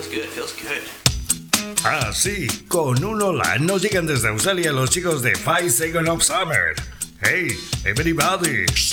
feels good. Ah, sí, con un hola nos llegan desde Australia los chicos de 5 Seconds of Summer. Hey, everybody,